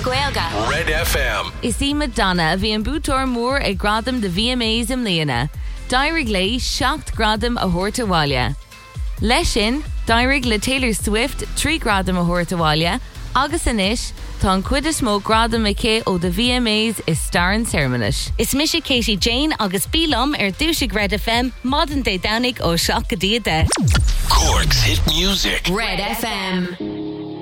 Gaelga. Red FM. Is í Madonna a bhí an bútor mór ag gradam de VMAs im líana. Dairig lei 7 gradam a thuirteáile. Leis sin, dairig le Taylor Swift 3 gradam a thuirteáile, agus inis, tá an cuid is mó gradam a cé ó de VMAs is staran sermonis. Is mis Katie Jane agus bílam dúsig Red FM, modern day danig ó seach go díade. Cork's hit music. Red FM.